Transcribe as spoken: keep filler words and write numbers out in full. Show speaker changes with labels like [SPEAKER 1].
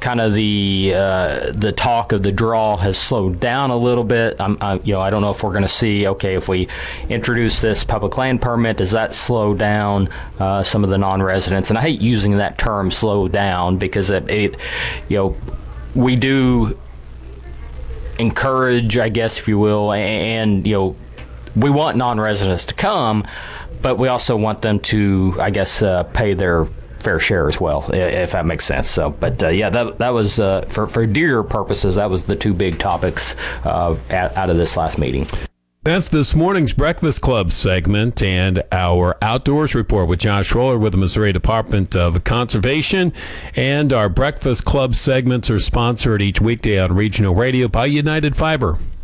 [SPEAKER 1] kind of the uh, the talk of the draw has slowed down a little bit. I'm, I, you know, I don't know if we're going to see, okay, if we introduce this public land permit, does that slow down uh, some of the non-residents? And I hate using that term, slow down, because it, it you know, we do encourage, I guess, if you will, and, and you know, we want non-residents to come, but we also want them to, I guess, uh, pay their fair share as well, if that makes sense. So, but uh, yeah, that that was uh, for for deer purposes. That was the two big topics uh, out, out of this last meeting.
[SPEAKER 2] That's this morning's Breakfast Club segment and our Outdoors Report with Josh Roller with the Missouri Department of Conservation. And our Breakfast Club segments are sponsored each weekday on regional radio by United Fiber.